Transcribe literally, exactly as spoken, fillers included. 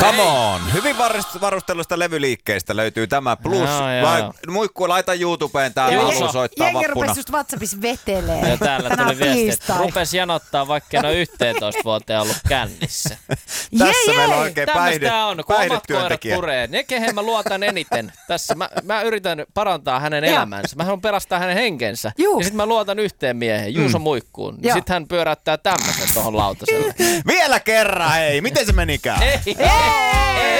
Come on. Hyvin varustellusta levyliikkeestä löytyy tämä plus. Joo, joo. Muikku, laita YouTubeen tää laulu soittaa Jengi vappuna. rupesi just WhatsAppissa vetelee. Ja täällä Tänään tuli viesti, että tiistai. rupes janottaa, vaikka en ole yhteentoista vuoteen ollut kännissä. Tässä meillä on oikein päihde, Tämmöistä on, kun omat koirat päihdetyöntekijä. puree. Ne, kehen mä luotan eniten. Tässä mä, mä yritän parantaa hänen elämänsä. Mä haluan pelastaa hänen henkensä. Juu. Ja sit mä luotan yhteen mieheen, Juuso Mm. Muikkuun. Joo. Sit hän pyöräyttää tämmöisen tohon lautaselle. Vielä kerran, hei. Miten se menikään? Ei, ei, ei.